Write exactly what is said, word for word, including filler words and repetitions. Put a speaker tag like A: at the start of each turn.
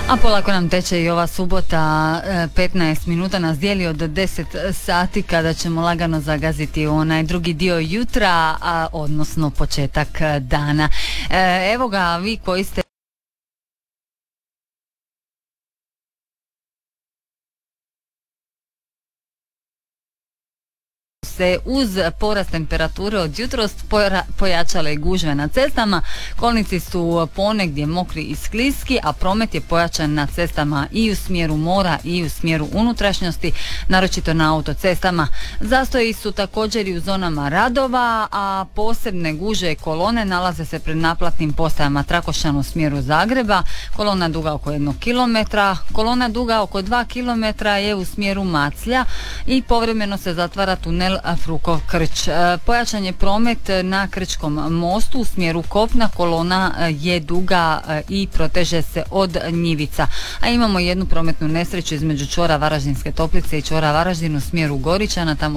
A: A polako nam teče i ova subota, petnaest minuta nas dijeli od deset sati kada ćemo lagano zagaziti u onaj drugi dio jutra, a, odnosno početak dana. E, evo ga, vi koji ste se uz porast temperature od jutros pojačale gužve na cestama. Kolnici su ponegdje mokri i skliski, a promet je pojačan na cestama i u smjeru mora i u smjeru unutrašnjosti, naročito na autocestama. Zastoji su također i u zonama radova, a posebne gužve i kolone nalaze se pred naplatnim postajama Trakošćan u smjeru Zagreba. Kolona duga oko jednog kilometra, kolona duga oko dva kilometra je u smjeru Maclja i povremeno se zatvara tunel Frukov Krč. Pojačan je promet na Krčkom mostu u smjeru kopna, kolona je duga i proteže se od Njivica. A imamo jednu prometnu nesreću između čvora Varaždinske Toplice i čvora Varaždin u smjeru Goričana, tamo